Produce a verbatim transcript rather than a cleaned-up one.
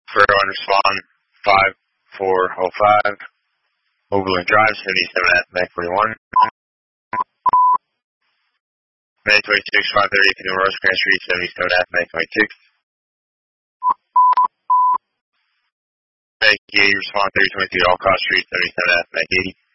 For on respond five four oh five. Overland Drive, seventy-seven at Mac forty-one. May twenty-sixth, five thirty, Canoe Rosecrans Street, seventy-seven at May twenty-sixth. May eighty, respond thirty twenty-two, Alcott Street, seventy-seven at Mac eighty.